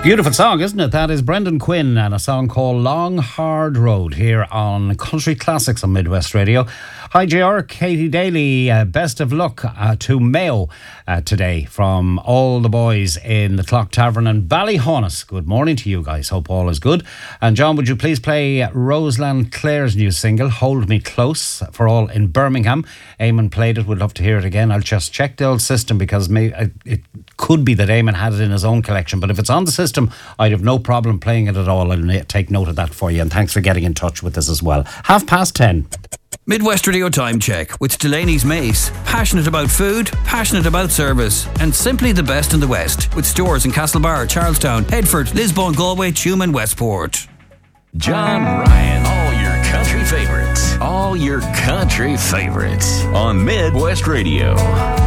Beautiful song, isn't it? That is Brendan Quinn and a song called Long Hard Road here on Country Classics on Midwest Radio. Hi JR, Katie Daly, best of luck to Mayo today from all the boys in the Clock Tavern in Ballyhonus. Good morning to you guys, hope all is good. And John, would you please play Roseland Clare's new single, Hold Me Close, for all in Birmingham. Eamon played it, would love to hear it again. I'll just check the old system because it could be that Eamon had it in his own collection, but if it's on the system, I'd have no problem playing it at all. I'll take note of that for you, and thanks for getting in touch with us as well. 10:30. Midwest Radio Time Check with Delaney's Mace. Passionate about food, passionate about service, and simply the best in the West. With stores in Castlebar, Charlestown, Headford, Lisbon, Galway, Tuam and Westport. John Ryan, all your country favorites. All your country favorites on Midwest Radio.